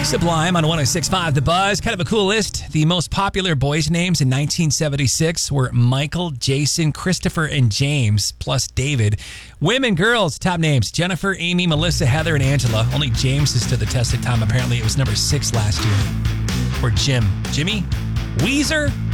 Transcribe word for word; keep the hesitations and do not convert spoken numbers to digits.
Sublime on one oh six point five The Buzz. Kind of a cool list. The most popular boys' names in nineteen seventy-six were Michael, Jason, Christopher, and James, plus David. Women, girls, top names: Jennifer, Amy, Melissa, Heather, and Angela. Only James has stood the test of time. Apparently, it was number six last year. Or Jim. Jimmy? Weezer?